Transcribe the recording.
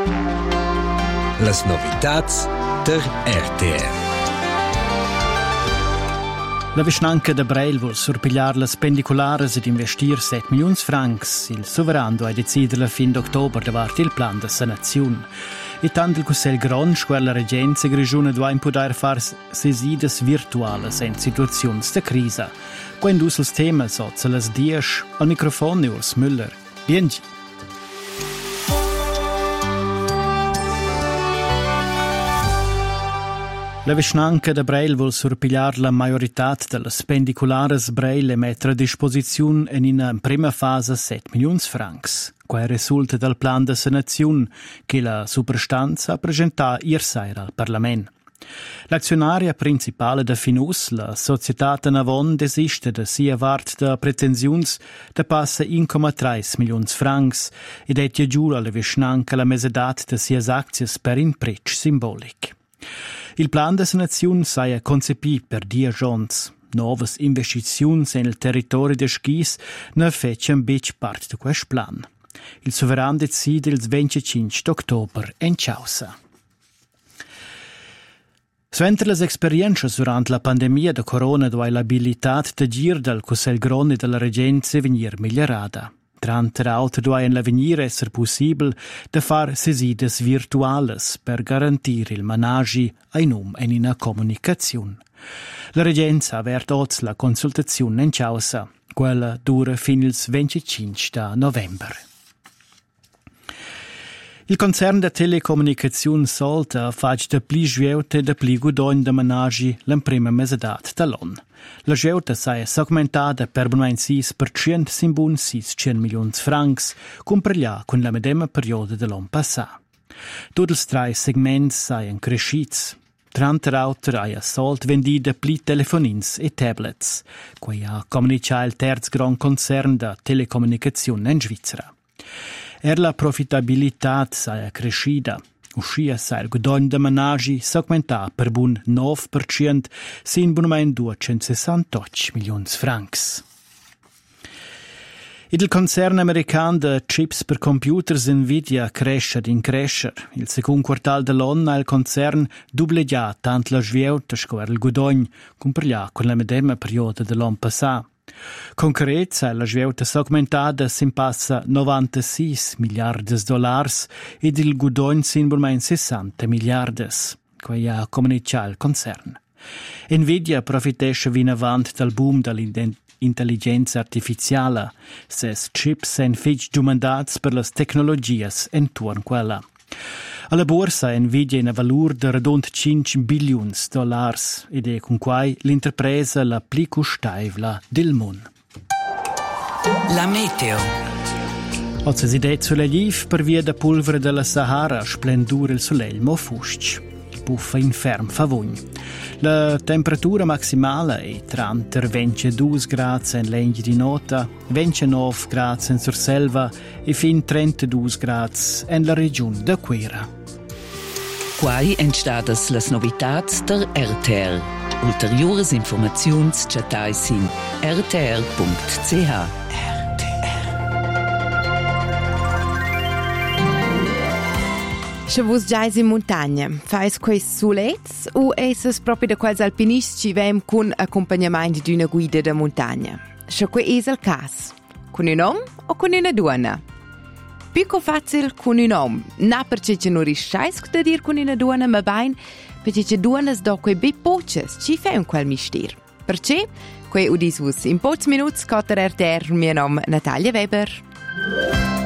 Las novitats der RTR. La Vischnanca de Breil vuol surpigliar las pendiculares ed investir 7 milions francs. Il sovrano ha deciso la fin d'october davart il plan de sanazione. E tanto il Cussel Gronsch, quella regenza grigione doa poter far sesides virtuales in situazioni de crisi. Quando usa il tema sozza las 10 al microfono Urs Müller. Biengi. La Vischnanca de Breil vuol surpigliar la majoritat de las pendiculares Breil e mettere a disposizione in una prima fase 7 milions francs. Quai risulta dal plan de sanazione che la superstanza ha presentato ieri sera al Parlament. L'azionaria principale de Finus, la Società Navon, desiste de sia vart de pretensiuns de passa 1,3 milions francs ed è giura la Vischnanca la mesedat de sias aczies per in prec simbolic. Il plan de sanazione saia concepì per 10 giorns. Novas investiziuns nel territorio de Schis ne fecen bec part de quest plan. Il sovrano decide il 25 d'october in Ciausa. Suenter las experienze durante la pandemia de corona dove l'abilità de gir del Cussel Gron e della Regenza venir migliorata. Trante auto dove in l'avenir esser possibile de far sesides virtuales per garantire il managi ai num e in una comunicazione. La Regenza avert oz la consultazione in Ciausa, quella dura fin il 25 novembre. Il concern de telecomunicazione solta fac de pli sviute de pli gudogn de managi l'imprima mesedat dall'on. La sviute saia segmentada per benvein 6% simbun 600 milions francs, compreglià con la medema perioda dell'on passà. Tutti i tre segmenti saian crescits. 30 auter aia solt vendida pli telefonins e tablets, quai ha comunicato il terz gran concern de telecomunicazione in Svizzera. La profitabilità saia crescida. Uscia saia il gudogn de managi segmentà per bun 9%, sin bunamein 268 milions francs. Il concern american de chips per computers Nvidia cresce in crescer. Il secondo quartal dell'anno il concern dubleggia tant la svieuta scover il gudogn, compreglià con la medema perioda dell'anno passato. Concretezza, la svieuta segmentada sin passa 96 miliardes dollars ed il gudogn sin burmain 60 miliardes, quai ha comunicato il concern. Nvidia profitesce vin avant dal boom dell'intelligenza artificiale, ses chips sen fitch domandats per las tecnologias entuorn quella. Alla borsa Nvidia in valur de redond 5 bilions dollars ed è con quai l'interpresa la pli custaivla del mon. La meteo. Oggi si det solegliv per via da polvere della Sahara splendur il soleil mo fusc. Puffa in ferm favogn. La temperatura maximale è tra 22 gradi in legno di nota, 29 gradi in Surselva e fin 32 gradi in la regione de Quera. Quai entstadas las novitats der RTR. Ulteriores informaziuns chatais in rtr.ch. Se vos giais in montagna, fais quei solets o esses proprio da quels alpinists ci vem con accompagnamento di una guida da montagna? Se quei es il cas, con un uomo o con una donna? Più facile con un uomo, non perché non riuscais a dire con una donna, ma ben perché donne da quei bei poches ci fanno quel mistir. Perché? Quei udis vos in pochi minuti, Cotter RTR, mio nome Natalia Weber.